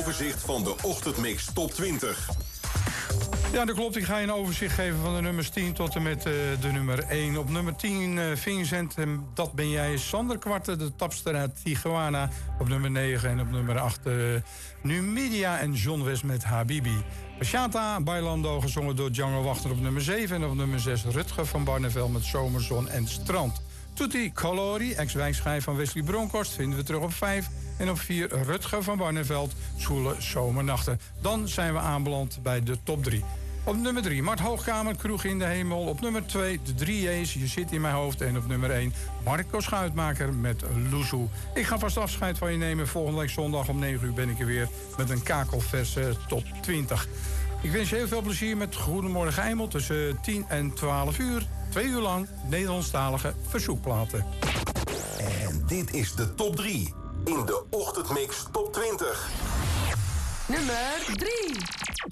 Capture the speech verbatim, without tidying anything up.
overzicht van de Ochtendmix Top twintig. Ja, dat klopt. Ik ga je een overzicht geven van de nummers tien tot en met uh, de nummer één. Op nummer tien uh, Vincent, en dat ben jij. Sander Kwarte, de tapster uit Tijuana. Op nummer negen en op nummer acht uh, Numidia en John West met Habibi. Bachata, Bailando, gezongen door Django Wachter op nummer zeven. En op nummer zes Rutger van Barneveld met Zomerzon en Strand. Tutti Colori, ex-wijkschijf van Wesley Bronkhorst, vinden we terug op vijf. En op vier Rutger van Barneveld, Zwoele Zomernachten. Dan zijn we aanbeland bij de top drie. Op nummer drie, Mart Hoogkamer, Kroeg in de Hemel. Op nummer twee, de drie J's, Je zit in mijn hoofd. En op nummer één, Marco Schuitmaker met Loezoe. Ik ga vast afscheid van je nemen. Volgende week zondag om negen uur ben ik er weer met een kakelverse top twintig. Ik wens je heel veel plezier met Goedemorgen Eimel tussen tien en twaalf uur. Twee uur lang Nederlandstalige verzoekplaten. En dit is de top drie in de Ochtendmix Top twintig. Nummer drie.